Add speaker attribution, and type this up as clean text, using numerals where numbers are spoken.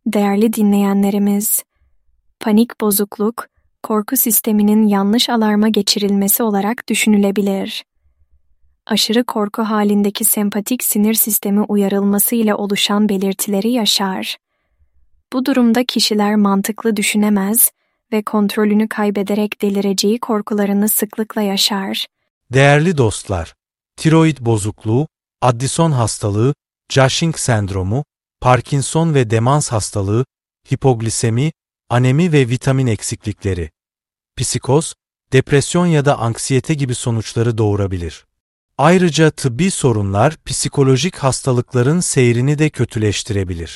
Speaker 1: Değerli dinleyenlerimiz, panik bozukluk, korku sisteminin yanlış alarma geçirilmesi olarak düşünülebilir. Aşırı korku halindeki sempatik sinir sistemi uyarılması ile oluşan belirtileri yaşar. Bu durumda kişiler mantıklı düşünemez ve kontrolünü kaybederek delireceği korkularını sıklıkla yaşar.
Speaker 2: Değerli dostlar, tiroid bozukluğu, Addison hastalığı, Cushing sendromu, Parkinson ve demans hastalığı, hipoglisemi, anemi ve vitamin eksiklikleri, psikoz, depresyon ya da anksiyete gibi sonuçları doğurabilir. Ayrıca tıbbi sorunlar psikolojik hastalıkların seyrini de kötüleştirebilir.